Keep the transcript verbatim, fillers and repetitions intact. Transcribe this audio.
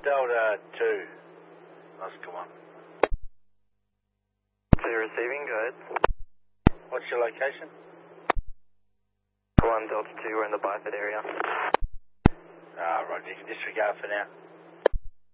Delta two. Oscar one. two receiving, go ahead. What's your location? one Delta two, we're in the Byford area. Ah, Roger, you can disregard for now.